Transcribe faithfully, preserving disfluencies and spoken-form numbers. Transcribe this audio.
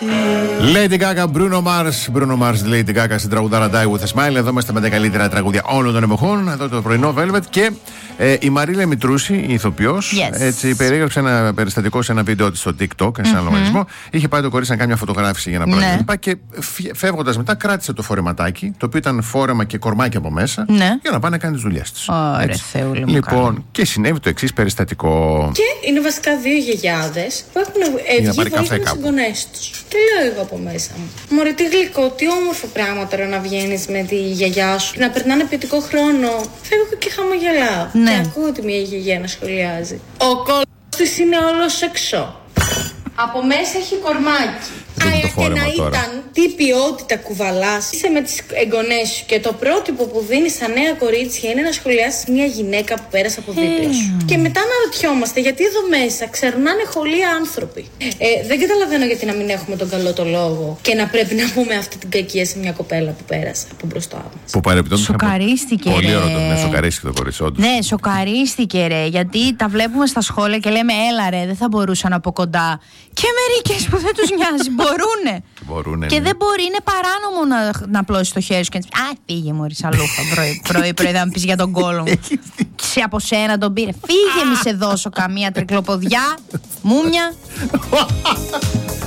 Lady Gaga, Bruno Mars. Bruno Mars, Lady Gaga στην τραγουδάρα Die With A Smile. Εδώ είμαστε με τα καλύτερα τραγούδια όλων των εποχών. Εδώ το πρωινό Velvet. Και ε, η Μαρίλα Μητρούση, η ηθοποιός, yes. έτσι περιέγραψε ένα περιστατικό σε ένα βίντεο της στο TikTok, σε ένα mm-hmm. λογαριασμό. Είχε πάει το κορίτσι να κάνει μια φωτογράφηση για ένα πράγμα. Ναι. Και φεύγοντας μετά, κράτησε το φορεματάκι, το οποίο ήταν φόρεμα και κορμάκι από μέσα, ναι. για να πάει να κάνει τις δουλειές της. Ωραία, Θεούλη μου. Λοιπόν, κάνει. Και συνέβη το εξής περιστατικό. Και είναι βασικά δύο γιαγιάδες που έχουν βγει βοήθεια με τις συγγονές τους. Και λέω εγώ από μέσα μου: μωρέ, τι γλυκό, τι όμορφο πράγμα τώρα να βγαίνεις με τη γιαγιά σου, να περνάνε ποιοτικό χρόνο. Φεύγω και χαμογελάω. Ναι. Και ακούω ότι μια γιαγιά να σχολιάζει: ο κόλλος της είναι όλος εξώ. Από μέσα έχει κορμάκι. Άρα και να τώρα. Ήταν τι ποιότητα κουβαλάς. Είσαι με τις εγγονές σου και το πρότυπο που δίνεις στα νέα κορίτσια είναι να σχολιάσεις μια γυναίκα που πέρασε από δίπλα σου. Mm. Και μετά να ρωτιόμαστε γιατί εδώ μέσα ξερνάνε χολία άνθρωποι. Ε, δεν καταλαβαίνω γιατί να μην έχουμε τον καλό το λόγο και να πρέπει να πούμε αυτή την κακία σε μια κοπέλα που πέρασε από μπροστά μας. Που παρεπιπτόντως σοκαρίστηκε. Πολύ ωραίο, ναι, σοκαρίστηκε το κορίτσι, όντως. Ναι, σοκαρίστηκε, ρε. Γιατί τα βλέπουμε στα σχόλια και λέμε, έλα ρε, δεν θα μπορούσαν από κοντά. Και μερικές που δεν τους νοιάζει. Μπορούνε. Μπορούνε. Και ναι. δεν μπορεί, είναι παράνομο να, να απλώσεις το χέρι σου και να πεις: α, φύγε μωρή σαλούχα πρωί-πρωί, θα μου πεις για τον κόλο μου. Σε από σένα τον πήρε. Φύγε, μη σε δώσω καμία τρικλοποδιά. Μούμια.